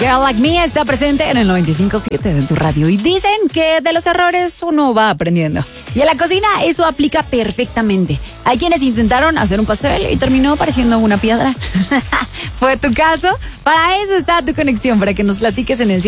Girl Like Me está presente en el 95.7 de tu radio. Y dicen que de los errores uno va aprendiendo. Y en la cocina eso aplica perfectamente. Hay quienes intentaron hacer un pastel y terminó pareciendo una piedra. ¿Fue tu caso? Para eso está tu conexión, para que nos platiques en el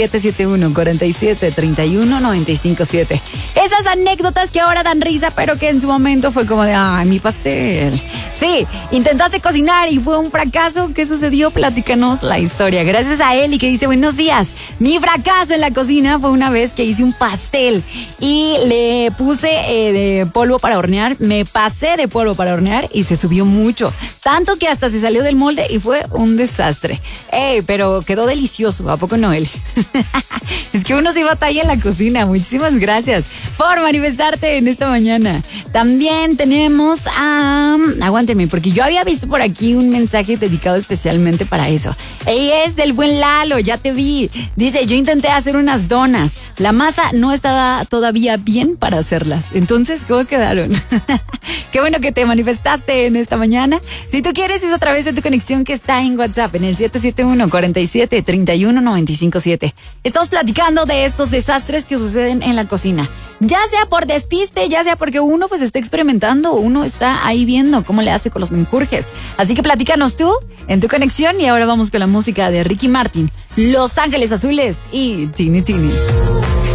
771-47-31-957. Esas anécdotas que ahora dan risa, pero que en su momento fue como de, ay, mi pastel. Sí, intentaste cocinar y fue un fracaso. ¿Qué sucedió? Platícanos la historia. Gracias a Eli, que dice, buenos días. Mi fracaso en la cocina fue una vez que hice un pastel y le puse de polvo para hornear. Me pasé de polvo para hornear y se subió mucho. Tanto que hasta se salió del molde y fue un desastre. Pero quedó delicioso. ¿A poco no, Eli? Es que uno sí batalla en la cocina. Muchísimas gracias por manifestarte en esta mañana. También tenemos a... Aguántenme, porque yo había visto por aquí un mensaje dedicado especialmente para eso. Y es del buen Lalo, ya te vi. Dice, yo intenté hacer unas donas. La masa no estaba todavía bien para hacerlas. Entonces, ¿cómo quedaron? Qué bueno que te manifestaste en esta mañana. Si tú quieres, es a través de tu conexión que está en WhatsApp, en el 771-47-31-957. Estamos platicando de estos desastres que suceden en la cocina. Ya sea por despiste, ya sea porque uno pues está experimentando, uno está ahí viendo cómo le hace con los menjurjes. Así que platícanos tú en tu conexión y ahora vamos con la música de Ricky Martin, Los Ángeles Azules y Tini Tini.